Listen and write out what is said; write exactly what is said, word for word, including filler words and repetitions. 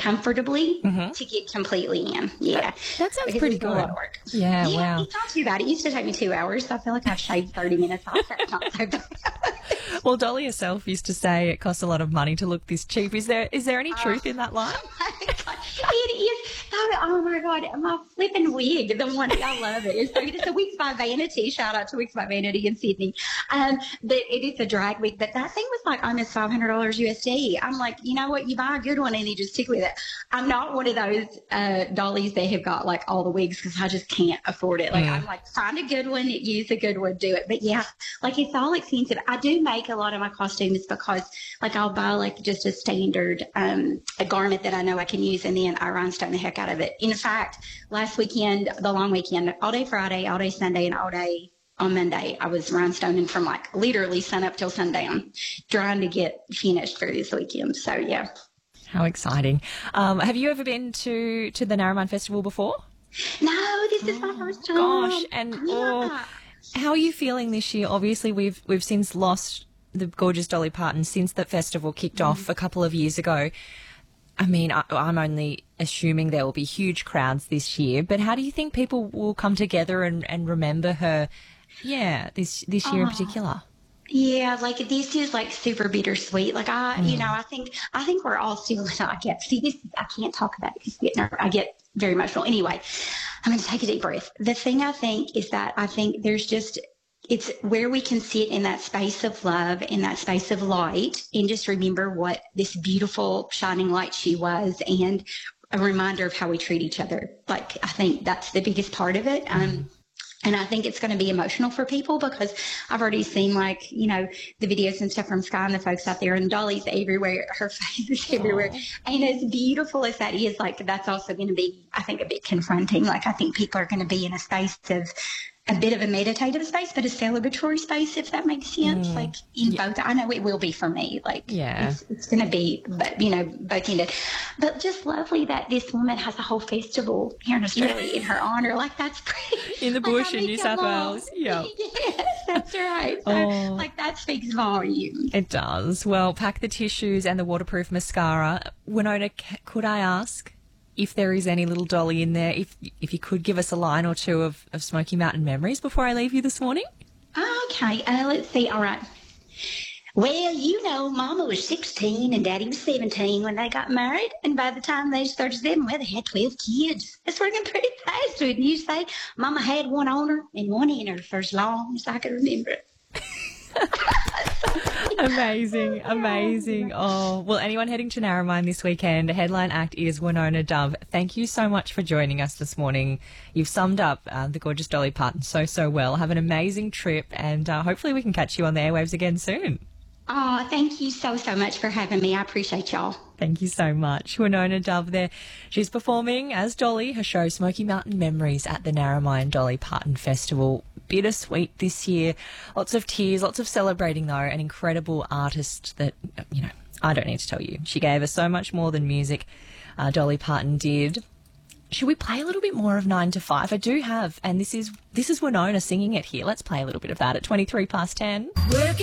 comfortably Mm-hmm. to get completely in. Yeah. That sounds Because pretty it's a lot good. of work. Yeah, Yeah, wow. it's not too bad. It used to take me two hours, so I feel like I've shaved thirty minutes off. That's not so bad. Well, Dolly herself used to say it costs a lot of money to look this cheap. Is there is there any truth Uh, in that line? Oh my God. It is. Oh, oh my God. My flipping wig, the one, I love it. It's, so it's a Wigs by Vanity. Shout out to Wigs by Vanity in Sydney. Um, but it is a drag wig. But that thing was like almost five hundred dollars U S D. I'm like, you know what? You buy a good one and you just stick with it. I'm not one of those uh, dollies that have got like all the wigs because I just can't afford it. Like, Mm. I'm like, find a good one, use a good one, do it. But yeah, like it's all expensive. I do make a lot of my costumes because like I'll buy like just a standard um, a garment that I know I can use, and then I rhinestone the heck out of it. In fact, last weekend, the long weekend, all day Friday, all day Sunday, and all day on Monday, I was rhinestoning from like literally sun up till sundown, trying to get finished for this weekend. So yeah. How exciting. Um, have you ever been to, to the Narromine Festival before? No, this is my first time. Gosh, and Yeah. oh, how are you feeling this year? Obviously, we've we've since lost the gorgeous Dolly Parton since the festival kicked Mm. off a couple of years ago. I mean, I, I'm only assuming there will be huge crowds this year, but how do you think people will come together and, and remember her, yeah, this this year in Oh. particular? Yeah, like this is like super bittersweet. Like I, you know, I think I think we're all still. I get see this. I can't talk about it because I get ner- I get very emotional. Anyway, I'm going to take a deep breath. The thing I think is that I think there's just it's where we can sit in that space of love, in that space of light, and just remember what this beautiful shining light she was, and a reminder of how we treat each other. Like I think that's the biggest part of it. Um, And I think it's going to be emotional for people because I've already seen like, you know, the videos and stuff from Sky and the folks out there, and Dolly's everywhere. Her face is everywhere. And as beautiful as that is, like that's also going to be, I think, a bit confronting. Like I think people are going to be in a space of a bit of a meditative space, but a celebratory space, if that makes sense. Mm. Like in Yeah. both, I know it will be for me. Like Yeah. it's, it's going to be, but you know, both ended. But just lovely that this woman has a whole festival here in Australia in her honor. Like that's pretty. In the Like, bush I in make New it South long. Wales. Yeah. Yes, that's right. So, Oh. like that speaks volumes. It does. Well, pack the tissues and the waterproof mascara. Winona, c- could I ask if there is any little Dolly in there, if if you could give us a line or two of, of Smoky Mountain memories before I leave you this morning? Okay, uh, let's see. All right. Well, you know, Mama was sixteen and Daddy was seventeen when they got married. And by the time they was thirty-seven, well, they had twelve kids. That's working pretty fast, wouldn't you say? Mama had one on her and one in her for as long as I could remember it. Amazing, amazing. Oh, well, anyone heading to Narromine this weekend, headline act is Winona Dove. Thank you so much for joining us this morning. You've summed up uh, the gorgeous Dolly Parton so, so well. Have an amazing trip, and uh, hopefully we can catch you on the airwaves again soon. Oh, thank you so, so much for having me. I appreciate y'all. Thank you so much. Winona Dove there. She's performing as Dolly, her show Smoky Mountain Memories at the Narromine Dolly Parton Festival. Bittersweet this year. Lots of tears, lots of celebrating though. An incredible artist that, you know, I don't need to tell you. She gave us so much more than music. Uh, Dolly Parton did. Should we play a little bit more of nine to five? I do have, and this is this is Winona singing it here. Let's play a little bit of that at twenty-three past ten. Working